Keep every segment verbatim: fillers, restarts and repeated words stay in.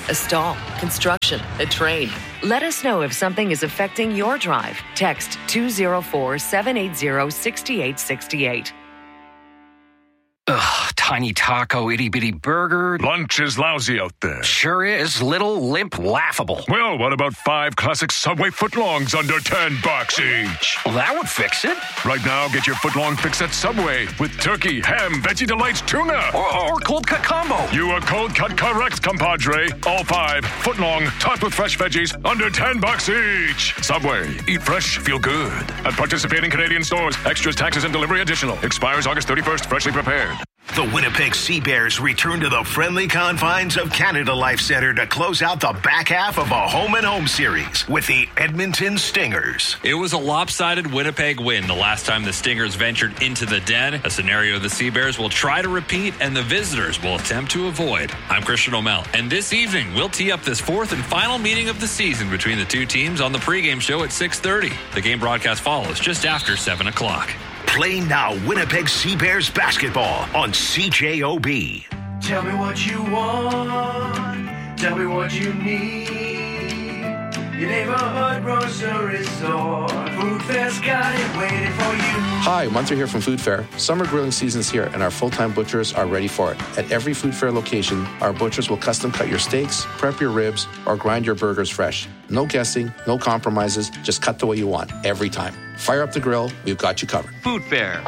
a stall, construction, a train. Let us know if something is affecting your drive. Text two oh four, seven eight zero, six eight six eight. Ugh, tiny taco, itty-bitty burger. Lunch is lousy out there. Sure is. Little, limp, laughable. Well, what about five classic Subway footlongs under ten bucks each? Well, that would fix it. Right now, get your footlong fix at Subway with turkey, ham, Veggie Delights, tuna. Or, or cold cut combo. You are cold cut correct, compadre. All five, footlong, topped with fresh veggies, under ten bucks each. Subway, eat fresh, feel good. At participating Canadian stores, extras, taxes, and delivery additional. Expires August thirty-first, freshly prepared. The Winnipeg Sea Bears return to the friendly confines of Canada Life Centre to close out the back half of a home and home series with the Edmonton Stingers. It was a lopsided Winnipeg win the last time the Stingers ventured into the den, a scenario the Sea Bears will try to repeat and the visitors will attempt to avoid. I'm Christian O'Mell, and this evening we'll tee up this fourth and final meeting of the season between the two teams on the pregame show at six thirty. The game broadcast follows just after seven o'clock. Play now Winnipeg Sea Bears basketball on C J O B. Tell me what you want. Tell me what you need. Your neighborhood grocery store. Food Fair's got it waiting for you. Hi, Munter here from Food Fair. Summer grilling season's here and our full-time butchers are ready for it. At every Food Fair location, our butchers will custom cut your steaks, prep your ribs, or grind your burgers fresh. No guessing, no compromises, just cut the way you want, every time. Fire up the grill, we've got you covered. Food Fair.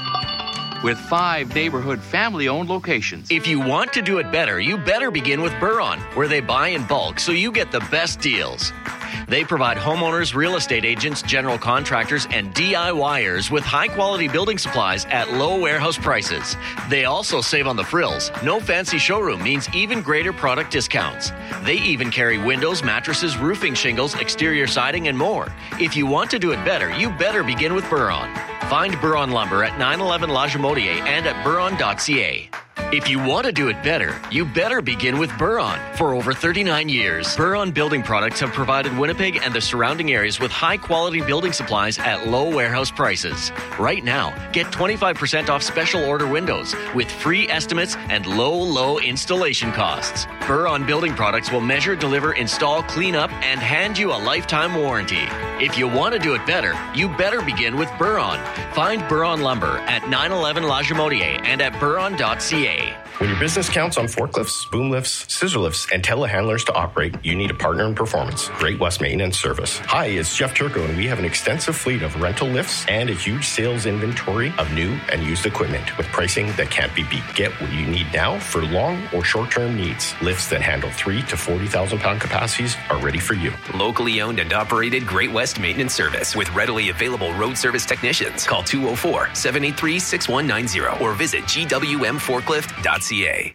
With five neighborhood family-owned locations. If you want to do it better, you better begin with Buron, where they buy in bulk so you get the best deals. They provide homeowners, real estate agents, general contractors, and DIYers with high-quality building supplies at low warehouse prices. They also save on the frills. No fancy showroom means even greater product discounts. They even carry windows, mattresses, roofing shingles, exterior siding, and more. If you want to do it better, you better begin with Buron. Find Buron Lumber at nine eleven La Jamodier and at buron dot c a. If you want to do it better, you better begin with Buron. For over thirty-nine years, Buron Building Products have provided Winnipeg and the surrounding areas with high-quality building supplies at low warehouse prices. Right now, get twenty-five percent off special order windows with free estimates and low, low installation costs. Buron Building Products will measure, deliver, install, clean up, and hand you a lifetime warranty. If you want to do it better, you better begin with Buron. Find Buron Lumber at nine eleven La Jamodier and at buron dot c a. When your business counts on forklifts, boom lifts, scissor lifts, and telehandlers to operate, you need a partner in performance. Great West Maintenance Service. Hi, it's Jeff Turco, and we have an extensive fleet of rental lifts and a huge sales inventory of new and used equipment with pricing that can't be beat. Get what you need now for long or short-term needs. Lifts that handle three to forty thousand pound capacities are ready for you. Locally owned and operated Great West Maintenance Service with readily available road service technicians. Call two oh four, seven eight three, six one nine zero or visit g w m forklift dot c a.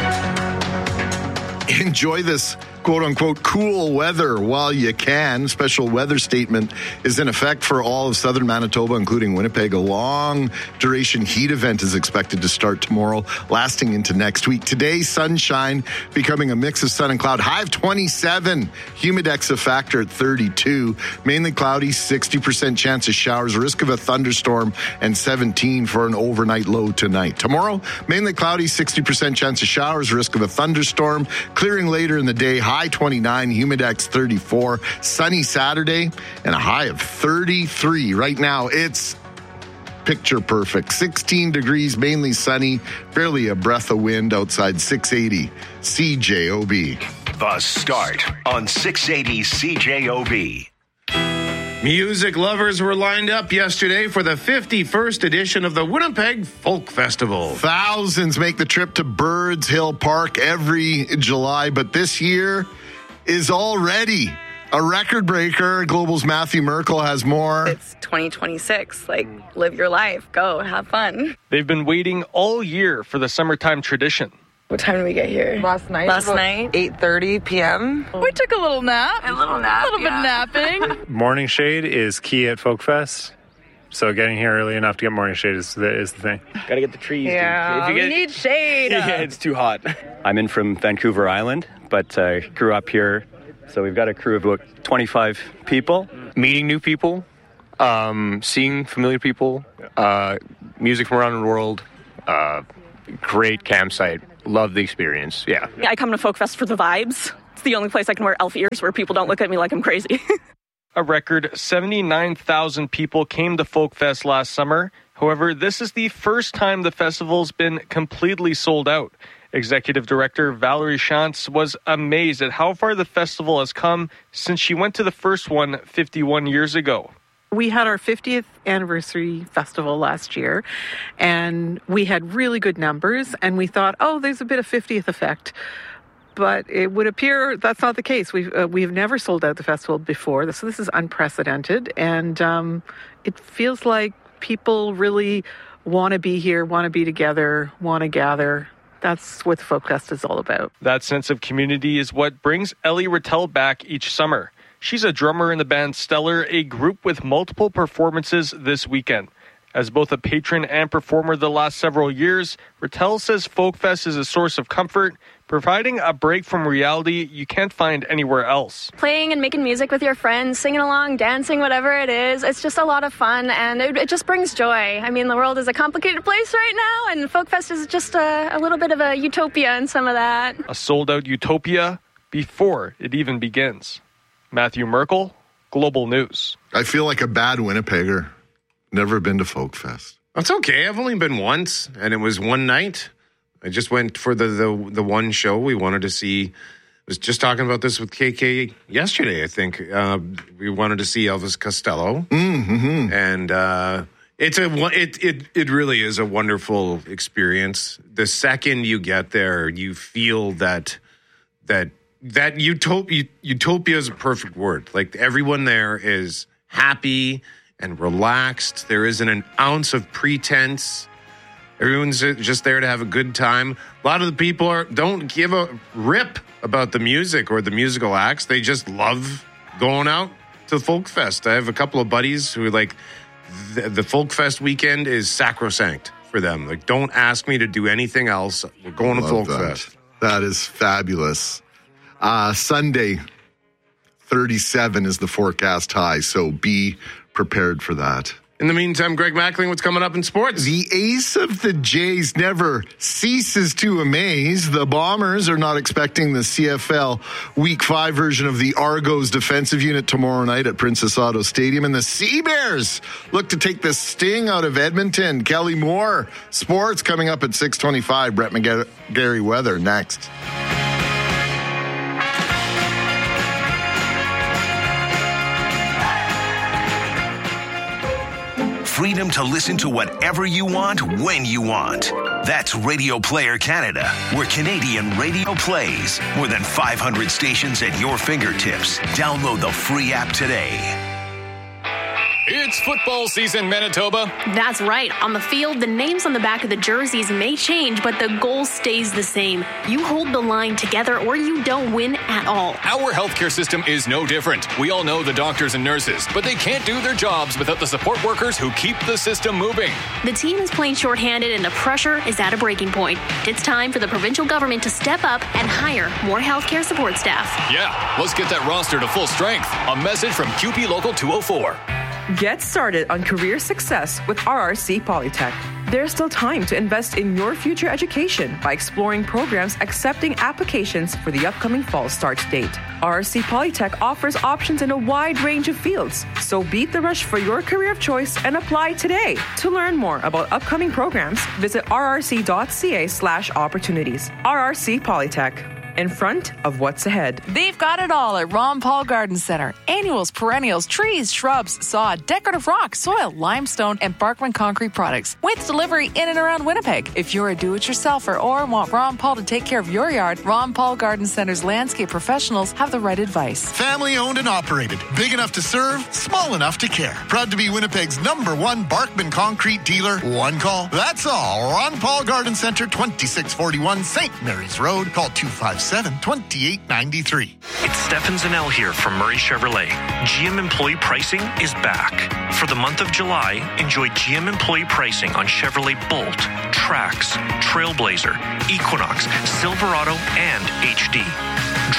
Enjoy this quote-unquote cool weather while you can. Special weather statement is in effect for all of southern Manitoba, including Winnipeg. A long-duration heat event is expected to start tomorrow, lasting into next week. Today, sunshine becoming a mix of sun and cloud. High of twenty-seven. Humidex a factor at thirty-two. Mainly cloudy, sixty percent chance of showers. Risk of a thunderstorm, and seventeen for an overnight low tonight. Tomorrow, mainly cloudy, sixty percent chance of showers. Risk of a thunderstorm. Clearing later in the day. High twenty-nine, Humidex thirty-four, sunny Saturday, and a high of thirty-three. Right now, it's picture perfect. sixteen degrees, mainly sunny, barely a breath of wind outside. Six eighty C J O B. The Start on six eighty C J O B. Music lovers were lined up yesterday for the fifty-first edition of the Winnipeg Folk Festival. Thousands make the trip to Birds Hill Park every July, but this year is already a record breaker. Global's Matthew Merkel has more. It's twenty twenty-six. Like, live your life. Go, have fun. They've been waiting all year for the summertime tradition. What time did we get here? Last night. Last night? eight thirty p.m. We took a little nap. A little nap, A little yeah. bit napping. Morning shade is key at Folk Fest. So getting here early enough to get morning shade is the, is the thing. Gotta get the trees. Yeah, if you get, we need shade. Yeah, it's too hot. I'm in from Vancouver Island, but uh, grew up here. So we've got a crew of about twenty-five people. Meeting new people, um, seeing familiar people, uh, music from around the world, uh, great campsite. Love the experience, yeah. I come to Folk Fest for the vibes. It's the only place I can wear elf ears where people don't look at me like I'm crazy. A record seventy-nine thousand people came to Folk Fest last summer. However, this is the first time the festival's been completely sold out. Executive Director Valerie Shantz was amazed at how far the festival has come since she went to the first one fifty-one years ago. We had our fiftieth anniversary festival last year, and we had really good numbers, and we thought, oh, there's a bit of fiftieth effect. But it would appear that's not the case. We've, uh, we've never sold out the festival before, so this is unprecedented, and um, it feels like people really want to be here, want to be together, want to gather. That's what the Folk Fest is all about. That sense of community is what brings Ellie Rattel back each summer. She's a drummer in the band Stellar, a group with multiple performances this weekend. As both a patron and performer the last several years, Rattel says Folk Fest is a source of comfort, providing a break from reality you can't find anywhere else. Playing and making music with your friends, singing along, dancing, whatever it is, it's just a lot of fun, and it, it just brings joy. I mean, the world is a complicated place right now, and Folk Fest is just a, a little bit of a utopia in some of that. A sold-out utopia before it even begins. Matthew Merkel, Global News. I feel like a bad Winnipegger. Never been to Folk Fest. That's okay. I've only been once, and it was one night. I just went for the, the, the one show we wanted to see. I was just talking about this with K K yesterday, I think. Uh, we wanted to see Elvis Costello. Mm-hmm. And uh, it's a it, it it really is a wonderful experience. The second you get there, you feel that that that utopia, utopia is a perfect word. Like, everyone there is happy and relaxed. There isn't an ounce of pretense. Everyone's just there to have a good time. A lot of the people are don't give a rip about the music or the musical acts. They just love going out to Folk Fest. I have a couple of buddies who are like, the, the Folk Fest weekend is sacrosanct for them. Like, don't ask me to do anything else. We're going to Folk that. Fest. That is fabulous. Uh, Sunday, thirty-seven is the forecast high, so be prepared for that. In the meantime, Greg Mackling, what's coming up in sports? The ace of the Jays never ceases to amaze. The Bombers are not expecting the C F L Week five version of the Argos defensive unit tomorrow night at Princess Auto Stadium. And the Sea Bears look to take the sting out of Edmonton. Kelly Moore, sports coming up at six twenty-five. Brett McGarry weather next. Freedom to listen to whatever you want, when you want. That's Radio Player Canada, where Canadian radio plays. More than five hundred stations at your fingertips. Download the free app today. It's football season, Manitoba. That's right. On the field, the names on the back of the jerseys may change, but the goal stays the same. You hold the line together or you don't win at all. Our healthcare system is no different. We all know the doctors and nurses, but they can't do their jobs without the support workers who keep the system moving. The team is playing shorthanded and the pressure is at a breaking point. It's time for the provincial government to step up and hire more healthcare support staff. Yeah, let's get that roster to full strength. A message from Q P Local two oh four. Get started on career success with R R C Polytech. There's still time to invest in your future education by exploring programs accepting applications for the upcoming fall start date. R R C Polytech offers options in a wide range of fields, so beat the rush for your career of choice and apply today. To learn more about upcoming programs, visit rrc.ca slash opportunities. R R C Polytech. In front of what's ahead. They've got it all at Ron Paul Garden Center. Annuals, perennials, trees, shrubs, sod, decorative rock, soil, limestone, and Barkman concrete products. With delivery in and around Winnipeg. If you're a do-it-yourselfer or want Ron Paul to take care of your yard, Ron Paul Garden Center's landscape professionals have the right advice. Family owned and operated. Big enough to serve, small enough to care. Proud to be Winnipeg's number one Barkman concrete dealer. One call. That's all. Ron Paul Garden Center, twenty-six forty-one Saint Mary's Road. Call two five seven, two eight nine three. It's Stefan Zanel here from Murray Chevrolet. G M employee pricing is back. For the month of July, enjoy G M employee pricing on Chevrolet Bolt, Trax, Trailblazer, Equinox, Silverado, and H D.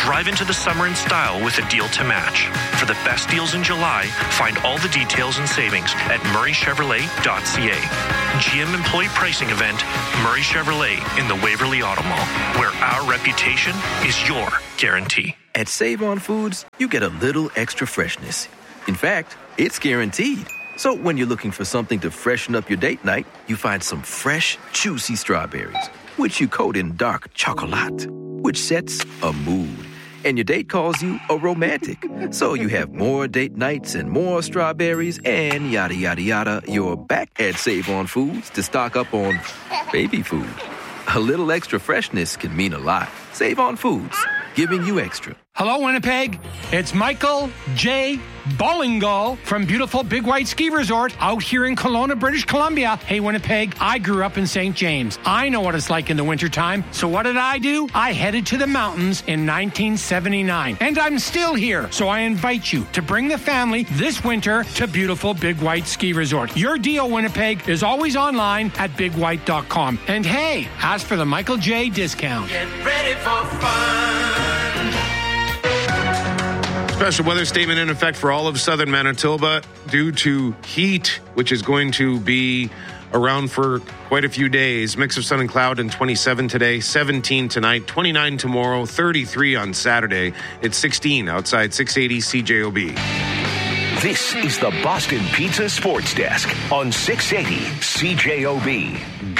Drive into the summer in style with a deal to match. For the best deals in July, find all the details and savings at murray chevrolet dot c a. G M Employee Pricing Event, Murray Chevrolet in the Waverly Auto Mall, where our reputation is your guarantee. At Save On Foods, you get a little extra freshness. In fact, it's guaranteed. So when you're looking for something to freshen up your date night, you find some fresh, juicy strawberries, which you coat in dark chocolate, which sets a mood. And your date calls you a romantic. So you have more date nights and more strawberries and yada, yada, yada. You're back at Save On Foods to stock up on baby food. A little extra freshness can mean a lot. Save On Foods, giving you extra. Hello, Winnipeg. It's Michael J. Ballingall from beautiful Big White Ski Resort out here in Kelowna, British Columbia. Hey, Winnipeg, I grew up in Saint James. I know what it's like in the wintertime. So what did I do? I headed to the mountains in nineteen seventy-nine. And I'm still here. So I invite you to bring the family this winter to beautiful Big White Ski Resort. Your deal, Winnipeg, is always online at big white dot com. And hey, ask for the Michael J. discount. Get ready for fun. Special weather statement in effect for all of southern Manitoba due to heat, which is going to be around for quite a few days. Mix of sun and cloud and twenty-seven today, seventeen tonight, twenty-nine tomorrow, thirty-three on Saturday. It's sixteen outside six eighty C J O B. This is the Boston Pizza Sports Desk on six eighty C J O B.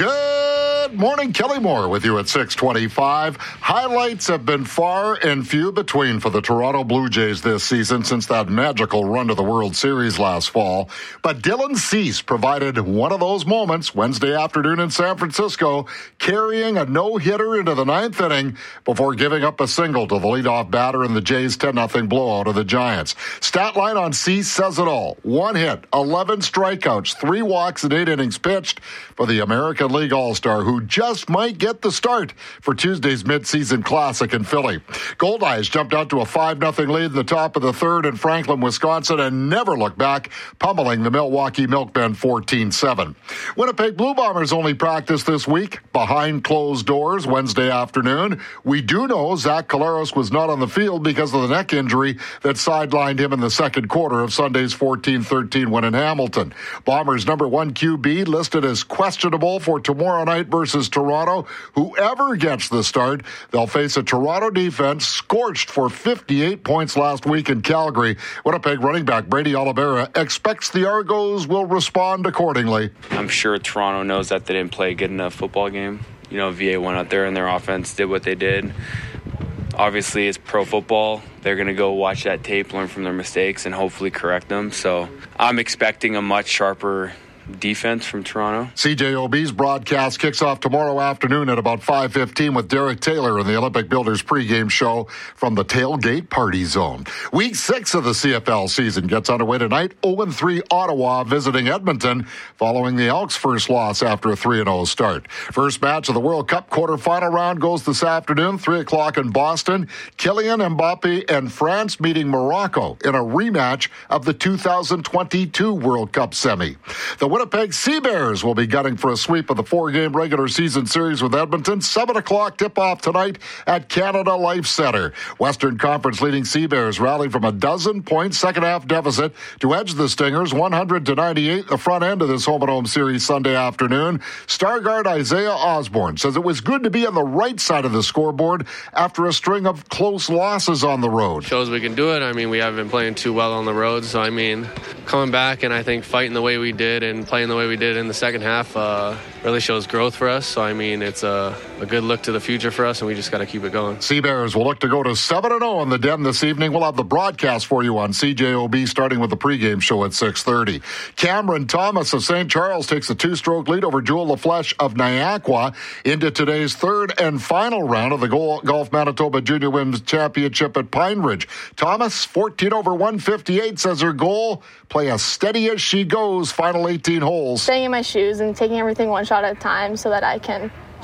Good morning, Kelly Moore with you at six twenty-five. Highlights have been far and few between for the Toronto Blue Jays this season since that magical run to the World Series last fall. But Dylan Cease provided one of those moments Wednesday afternoon in San Francisco, carrying a no-hitter into the ninth inning before giving up a single to the leadoff batter in the Jays' ten nothing blowout of the Giants. Stat line on Cease says it all. One hit, eleven strikeouts, three walks, and eight innings pitched for the American League All-Star, who just might get the start for Tuesday's midseason classic in Philly. Goldeyes jumped out to a five nothing lead in the top of the third in Franklin, Wisconsin, and never looked back, pummeling the Milwaukee Milkmen fourteen seven. Winnipeg Blue Bombers only practiced this week behind closed doors Wednesday afternoon. We do know Zach Collaros was not on the field because of the neck injury that sidelined him in the second quarter of Sunday's fourteen thirteen win in Hamilton. Bombers number one Q B listed as questionable for tomorrow night versus Toronto. Whoever gets the start, they'll face a Toronto defense scorched for fifty-eight points last week in Calgary. Winnipeg running back Brady Oliveira expects the Argos will respond accordingly. I'm sure Toronto knows that they didn't play a good enough football game. You know, V A went out there and their offense did what they did. Obviously, it's pro football. They're going to go watch that tape, learn from their mistakes, and hopefully correct them. So I'm expecting a much sharper defense from Toronto. C J O B's broadcast kicks off tomorrow afternoon at about five fifteen with Derek Taylor in the Olympic Builders pregame show from the Tailgate Party Zone. Week six of the C F L season gets underway tonight. oh and three Ottawa visiting Edmonton following the Elks' first loss after a three and oh start. First match of the World Cup quarterfinal round goes this afternoon, three o'clock in Boston. Kylian Mbappe and France meeting Morocco in a rematch of the two thousand twenty-two World Cup semi. The Winnipeg Sea Bears will be gunning for a sweep of the four-game regular season series with Edmonton. seven o'clock tip-off tonight at Canada Life Centre. Western Conference leading Sea Bears rallied from a dozen-point second-half deficit to edge the Stingers one hundred to ninety-eight the front end of this home-and-home series Sunday afternoon. Starguard Isaiah Osborne says it was good to be on the right side of the scoreboard after a string of close losses on the road. Shows we can do it. I mean, we haven't been playing too well on the road, so I mean, coming back and I think fighting the way we did and playing the way we did in the second half uh, really shows growth for us. So, I mean, it's a, a good look to the future for us, and we just got to keep it going. Sea Bears will look to go to seven and oh in the Den this evening. We'll have the broadcast for you on C J O B starting with the pregame show at six thirty. Cameron Thomas of Saint Charles takes a two-stroke lead over Jewel LaFlèche of Niagara into today's third and final round of the Golf Manitoba Junior Women's Championship at Pine Ridge. Thomas, fourteen over one fifty-eight, says her goal, play as steady as she goes, final eighteen holes. Staying in my shoes and taking everything one shot at a time so that I can just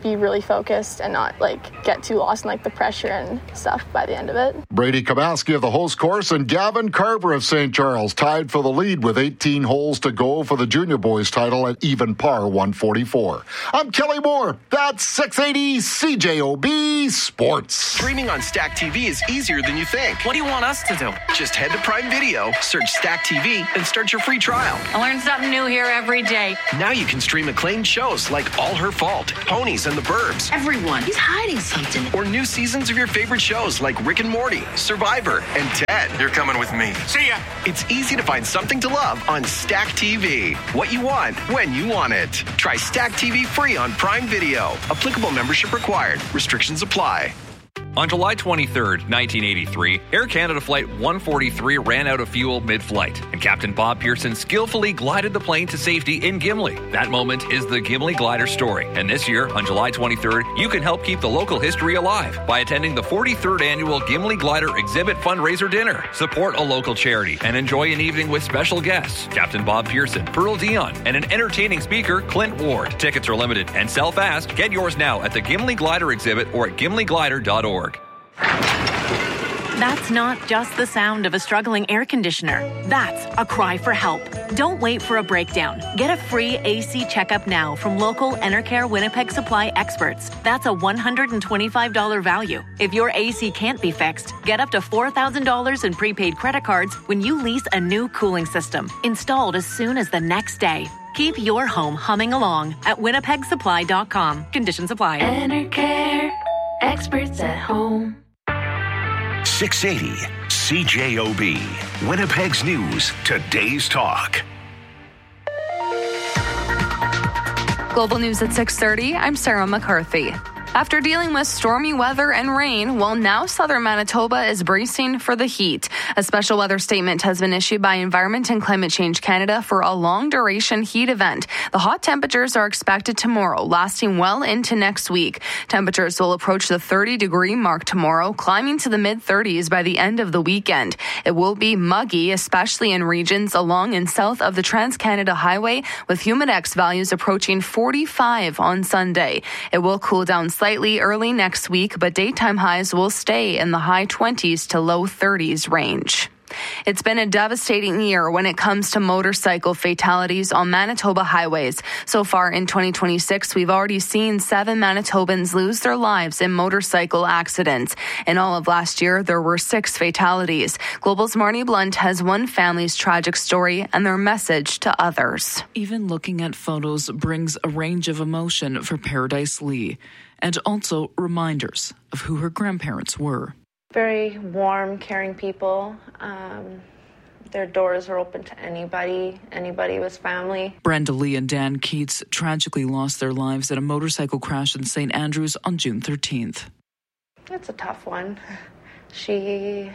be really focused and not like get too lost in like the pressure and stuff by the end of it. Brady Kabaski of the host course and Gavin Carver of Saint Charles tied for the lead with eighteen holes to go for the junior boys title at even par one forty-four. I'm Kelly Moore. That's six eighty C J O B Sports. Streaming on Stack T V is easier than you think. What do you want us to do? Just head to Prime Video, search Stack T V, and start your free trial. I learn something new here every day. Now you can stream acclaimed shows like All Her Fault, Ponies and the Burbs. Everyone, he's hiding something. Or new seasons of your favorite shows like Rick and Morty, Survivor, and Ted. You're coming with me. See ya! It's easy to find something to love on Stack T V. What you want, when you want it. Try Stack T V free on Prime Video. Applicable membership required. Restrictions apply. On July twenty-third, nineteen eighty-three, Air Canada Flight one forty-three ran out of fuel mid-flight, and Captain Bob Pearson skillfully glided the plane to safety in Gimli. That moment is the Gimli Glider story, and this year, on July twenty-third, you can help keep the local history alive by attending the forty-third Annual Gimli Glider Exhibit Fundraiser Dinner. Support a local charity and enjoy an evening with special guests, Captain Bob Pearson, Pearl Dion, and an entertaining speaker, Clint Ward. Tickets are limited and sell fast. Get yours now at the Gimli Glider Exhibit or at gimli glider dot org. That's not just the sound of a struggling air conditioner. That's a cry for help. Don't wait for a breakdown. Get a free A C checkup now from local Enercare Winnipeg Supply experts. That's a one hundred twenty-five dollars value. If your A C can't be fixed, get up to four thousand dollars in prepaid credit cards when you lease a new cooling system, installed as soon as the next day. Keep your home humming along at winnipeg supply dot com. Conditions apply. Enercare, experts at home. six eighty C J O B, Winnipeg's News, today's talk. Global News at six thirty, I'm Sarah McCarthy. After dealing with stormy weather and rain, well, now southern Manitoba is bracing for the heat. A special weather statement has been issued by Environment and Climate Change Canada for a long-duration heat event. The hot temperatures are expected tomorrow, lasting well into next week. Temperatures will approach the thirty-degree mark tomorrow, climbing to the mid-thirties by the end of the weekend. It will be muggy, especially in regions along and south of the Trans-Canada Highway, with humidex values approaching forty-five on Sunday. It will cool down slightly Slightly early next week, but daytime highs will stay in the high twenties to low thirties range. It's been a devastating year when it comes to motorcycle fatalities on Manitoba highways. So far in twenty twenty-six, we've already seen seven Manitobans lose their lives in motorcycle accidents. In all of last year, there were six fatalities. Global's Marnie Blunt has one family's tragic story and their message to others. Even looking at photos brings a range of emotion for Paradise Lee, and also reminders of who her grandparents were. Very warm, caring people. Um, their doors are open to anybody, anybody with family. Brenda Lee and Dan Keats tragically lost their lives at a motorcycle crash in Saint Andrews on June thirteenth. It's a tough one. She...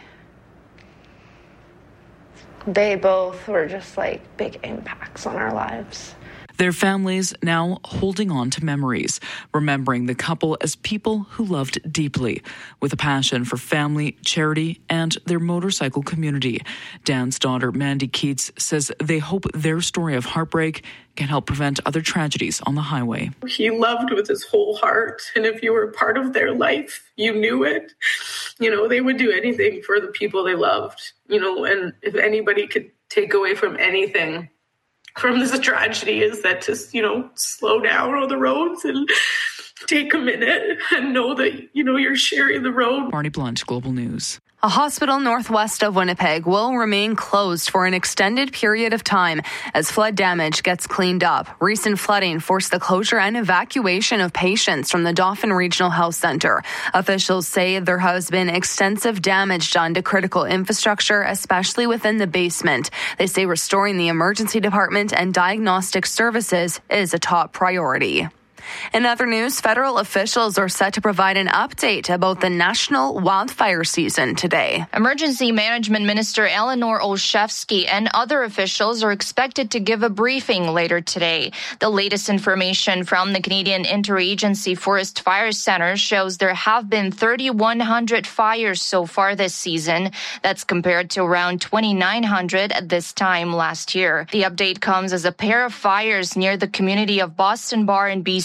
They both were just like big impacts on our lives. Their families now holding on to memories, remembering the couple as people who loved deeply, with a passion for family, charity, and their motorcycle community. Dan's daughter, Mandy Keats, says they hope their story of heartbreak can help prevent other tragedies on the highway. He loved with his whole heart, and if you were part of their life, you knew it. You know, they would do anything for the people they loved, you know, and if anybody could take away from anything from this tragedy is that to, you know, slow down on the roads and take a minute and know that, you know, you're sharing the road. Marnie Blunt, Global News. A hospital northwest of Winnipeg will remain closed for an extended period of time as flood damage gets cleaned up. Recent flooding forced the closure and evacuation of patients from the Dauphin Regional Health Centre. Officials say there has been extensive damage done to critical infrastructure, especially within the basement. They say restoring the emergency department and diagnostic services is a top priority. In other news, federal officials are set to provide an update about the national wildfire season today. Emergency Management Minister Eleanor Olszewski and other officials are expected to give a briefing later today. The latest information from the Canadian Interagency Forest Fire Center shows there have been three thousand one hundred fires so far this season. That's compared to around two thousand nine hundred at this time last year. The update comes as a pair of fires near the community of Boston Bar in B C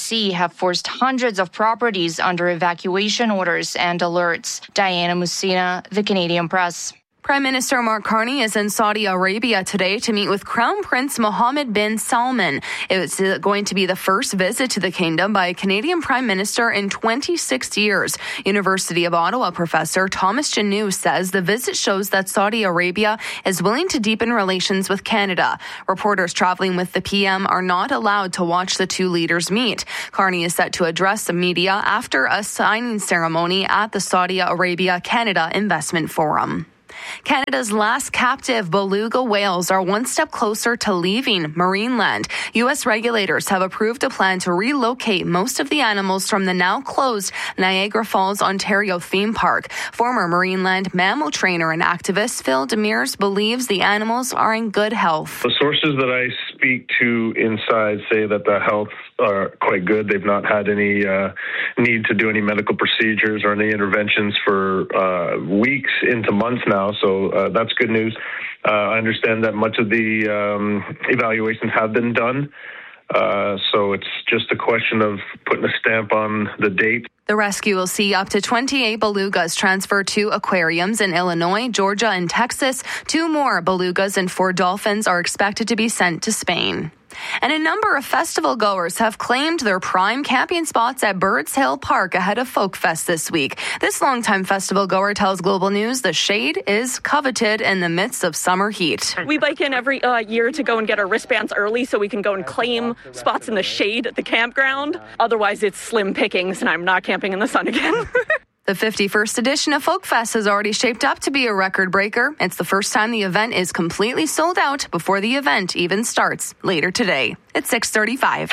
Sea have forced hundreds of properties under evacuation orders and alerts. Diana Musina, The Canadian Press. Prime Minister Mark Carney is in Saudi Arabia today to meet with Crown Prince Mohammed bin Salman. It's going to be the first visit to the kingdom by a Canadian Prime Minister in twenty-six years. University of Ottawa professor Thomas Janu says the visit shows that Saudi Arabia is willing to deepen relations with Canada. Reporters traveling with the P M are not allowed to watch the two leaders meet. Carney is set to address the media after a signing ceremony at the Saudi Arabia Canada Investment Forum. Canada's last captive beluga whales are one step closer to leaving Marineland. U S regulators have approved a plan to relocate most of the animals from the now closed Niagara Falls, Ontario theme park. Former Marineland mammal trainer and activist Phil Demers believes the animals are in good health. The sources that I speak to inside say that the health are quite good. They've not had any uh, need to do any medical procedures or any interventions for uh, weeks into months now. So uh, that's good news. Uh, I understand that much of the um, evaluations have been done. Uh, so it's just a question of putting a stamp on the date. The rescue will see up to twenty-eight belugas transferred to aquariums in Illinois, Georgia, and Texas. Two more belugas and four dolphins are expected to be sent to Spain. And a number of festival goers have claimed their prime camping spots at Birds Hill Park ahead of Folk Fest this week. This longtime festival goer tells Global News the shade is coveted in the midst of summer heat. We bike in every uh, year to go and get our wristbands early so we can go and claim spots in the shade at the campground. Otherwise, it's slim pickings and I'm not camping in the sun again. The fifty-first edition of Folk Fest has already shaped up to be a record breaker. It's the first time the event is completely sold out before the event even starts later today. It's six thirty-five.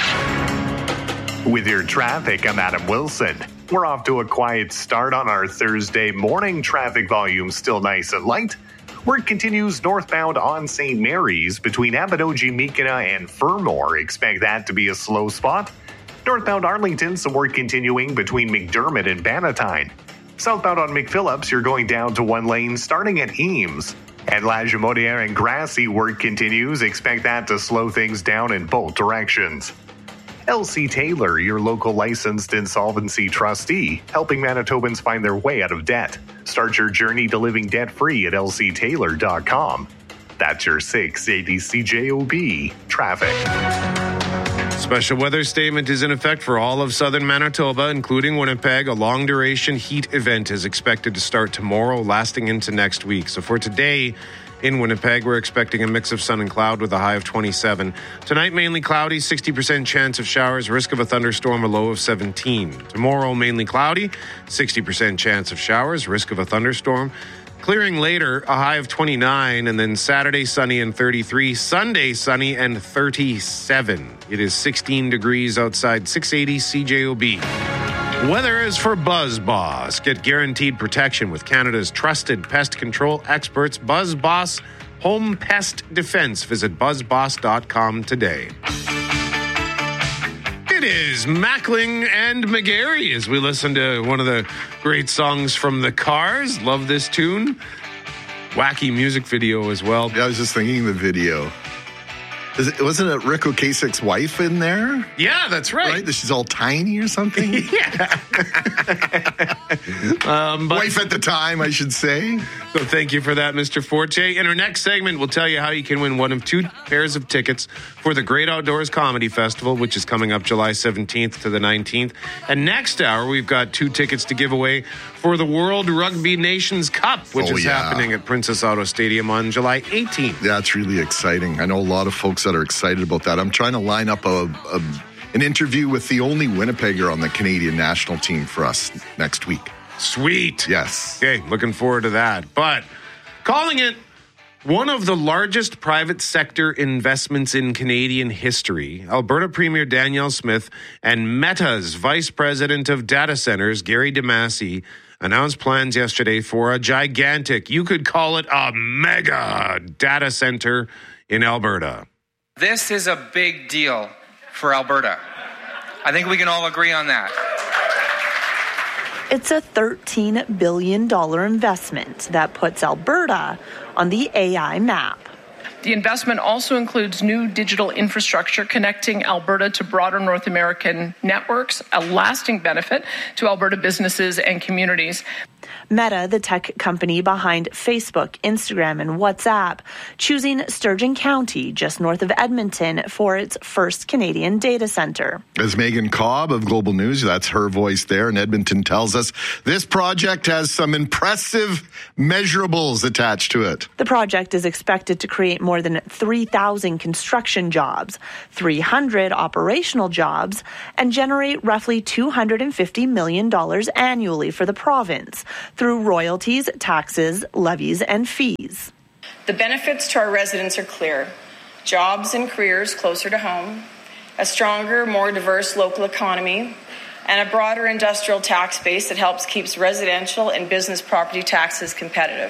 With your traffic, I'm Adam Wilson. We're off to a quiet start on our Thursday morning. Traffic volume still nice and light. Work continues northbound on Saint Mary's between Abinogi-Mekina and Fermor. Expect that to be a slow spot. Northbound Arlington, some work continuing between McDermott and Bannatyne. Southbound on McPhillips, you're going down to one lane starting at Eames. At La Jamodiere and Grassy, work continues. Expect that to slow things down in both directions. L C Taylor, your local licensed insolvency trustee, helping Manitobans find their way out of debt. Start your journey to living debt-free at L C Taylor dot com. That's your six eighty C J O B traffic. Special weather statement is in effect for all of southern Manitoba, including Winnipeg. A long-duration heat event is expected to start tomorrow, lasting into next week. So for today in Winnipeg, we're expecting a mix of sun and cloud with a high of twenty-seven. Tonight, mainly cloudy, sixty percent chance of showers, risk of a thunderstorm, a low of seventeen. Tomorrow, mainly cloudy, sixty percent chance of showers, risk of a thunderstorm. Clearing later, a high of twenty-nine, and then Saturday sunny and thirty-three, Sunday sunny and thirty-seven. It is sixteen degrees outside, six eighty C J O B. Weather is for BuzzBoss. Get guaranteed protection with Canada's trusted pest control experts, BuzzBoss Home Pest Defense. Visit buzz boss dot com today. It is Mackling and McGarry as we listen to one of the great songs from the Cars. Love this tune. Wacky music video as well. Yeah, I was just thinking the video. Is it, wasn't it Rick Ocasek's wife in there? Yeah, that's right. Right? She's all tiny or something? Yeah. um, but, wife at the time, I should say. So thank you for that, Mister Forte. In our next segment, we'll tell you how you can win one of two pairs of tickets for the Great Outdoors Comedy Festival, which is coming up July seventeenth to the nineteenth. And next hour, we've got two tickets to give away for the World Rugby Nations Cup, which oh, is yeah. happening at Princess Auto Stadium on July eighteenth. Yeah, it's really exciting. I know a lot of folks that are excited about that. I'm trying to line up a, a an interview with the only Winnipegger on the Canadian national team for us next week. Sweet. Yes. Okay, looking forward to that. But calling it one of the largest private sector investments in Canadian history, Alberta Premier Danielle Smith and Meta's Vice President of Data Centers, Gary DeMasi, announced plans yesterday for a gigantic, you could call it a mega data center in Alberta. This is a big deal for Alberta. I think we can all agree on that. It's a thirteen billion dollars investment that puts Alberta on the A I map. The investment also includes new digital infrastructure connecting Alberta to broader North American networks, a lasting benefit to Alberta businesses and communities. Meta, the tech company behind Facebook, Instagram, and WhatsApp, choosing Sturgeon County, just north of Edmonton, for its first Canadian data center. As Megan Cobb of Global News, that's her voice there in Edmonton, tells us, this project has some impressive measurables attached to it. The project is expected to create more than three thousand construction jobs, three hundred operational jobs, and generate roughly two hundred fifty million dollars annually for the province through royalties, taxes, levies, and fees. The benefits to our residents are clear. Jobs and careers closer to home, a stronger, more diverse local economy, and a broader industrial tax base that helps keeps residential and business property taxes competitive.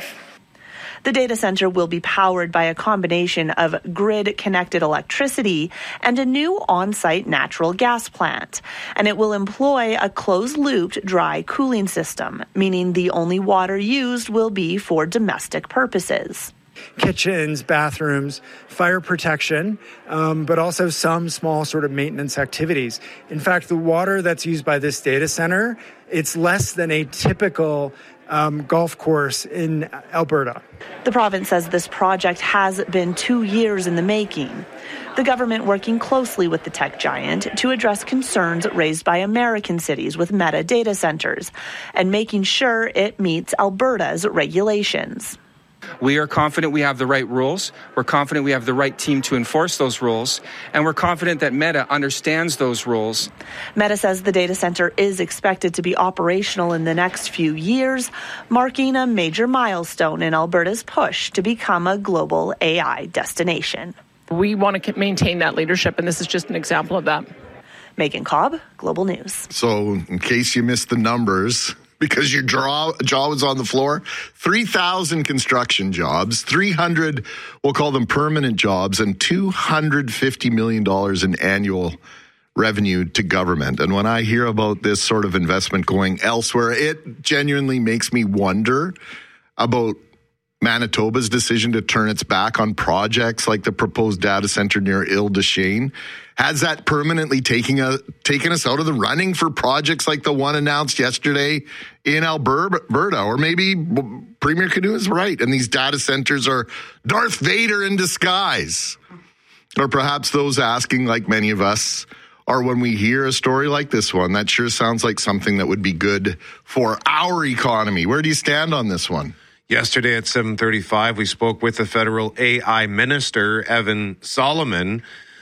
The data center will be powered by a combination of grid-connected electricity and a new on-site natural gas plant. And it will employ a closed-looped dry cooling system, meaning the only water used will be for domestic purposes. Kitchens, bathrooms, fire protection, um, but also some small sort of maintenance activities. In fact, the water that's used by this data center, it's less than a typical um, golf course in Alberta. The province says this project has been two years in the making. The government working closely with the tech giant to address concerns raised by American cities with Meta data centers and making sure it meets Alberta's regulations. We are confident we have the right rules. We're confident we have the right team to enforce those rules. And we're confident that Meta understands those rules. Meta says the data center is expected to be operational in the next few years, marking a major milestone in Alberta's push to become a global A I destination. We want to maintain that leadership, and this is just an example of that. Megan Cobb, Global News. So in case you missed the numbers, because your jaw, jaw was on the floor, three thousand construction jobs, three hundred, we'll call them permanent jobs, and two hundred fifty million dollars in annual revenue to government. And when I hear about this sort of investment going elsewhere, it genuinely makes me wonder about Manitoba's decision to turn its back on projects like the proposed data center near Ile-des-Chênes. Has that permanently taking a, taken us out of the running for projects like the one announced yesterday in Alberta? Or maybe Premier Canoe is right, and these data centers are Darth Vader in disguise. Or perhaps those asking, like many of us, are when we hear a story like this one, that sure sounds like something that would be good for our economy. Where do you stand on this one? Yesterday at seven thirty-five, we spoke with the federal A I minister, Evan Solomon,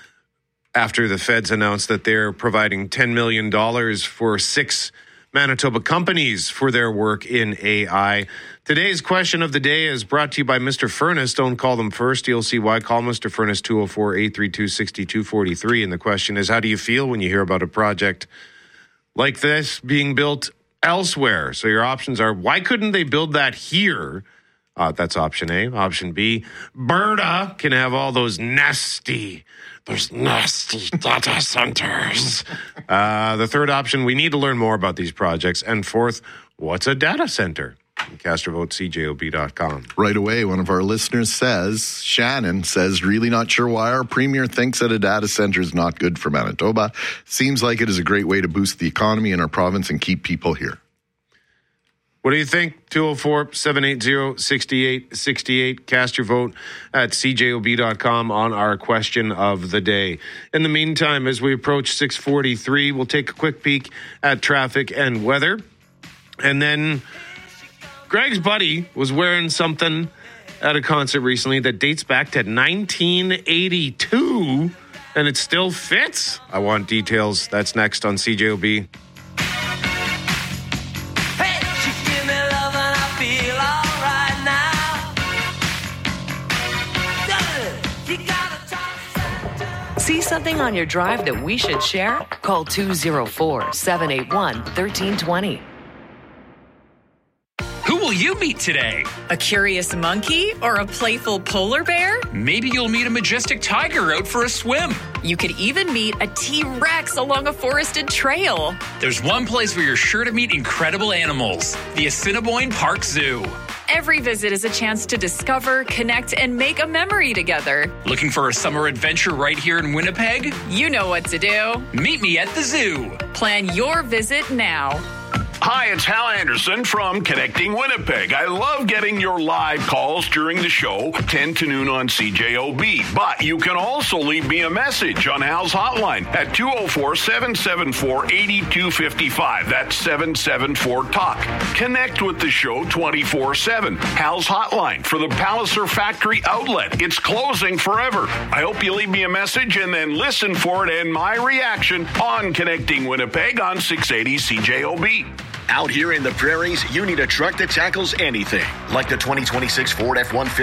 after the feds announced that they're providing ten million dollars for six Manitoba companies for their work in A I. Today's question of the day is brought to you by Mister Furnace. Don't call them first. You'll see why. Call Mister Furnace two oh four, eight three two, six two four three. And the question is, how do you feel when you hear about a project like this being built elsewhere? So your options are, why couldn't they build that here? Uh, that's option A. Option B, Berta can have all those nasty, those nasty data centers. Uh, the third option, we need to learn more about these projects. And fourth, what's a data center? Cast your vote, C J O B dot com. Right away, one of our listeners says, Shannon says, really not sure why our premier thinks that a data center is not good for Manitoba. Seems like it is a great way to boost the economy in our province and keep people here. What do you think? two oh four, seven eight zero, six eight six eight. Cast your vote at C J O B dot com on our question of the day. In the meantime, as we approach six forty-three, we'll take a quick peek at traffic and weather. And then Greg's buddy was wearing something at a concert recently that dates back to nineteen eighty-two, and it still fits. I want details. That's next on C J O B. See something on your drive that we should share? Call two oh four, seven eight one, one three two zero. Who will you meet today? A curious monkey or a playful polar bear? Maybe you'll meet a majestic tiger out for a swim. You could even meet a T-Rex along a forested trail. There's one place where you're sure to meet incredible animals, the Assiniboine Park Zoo. Every visit is a chance to discover, connect, and make a memory together. Looking for a summer adventure right here in Winnipeg? You know what to do. Meet me at the zoo. Plan your visit now. Hi, it's Hal Anderson from Connecting Winnipeg. I love getting your live calls during the show, ten to noon on C J O B. But you can also leave me a message on Hal's hotline at two oh four, seven seven four, eight two five five. That's seven seven four talk. Connect with the show twenty-four seven. Hal's hotline for the Palliser Factory outlet. It's closing forever. I hope you leave me a message and then listen for it and my reaction on Connecting Winnipeg on six eighty C J O B. Out here in the prairies, you need a truck that tackles anything, like the twenty twenty-six Ford F one fifty.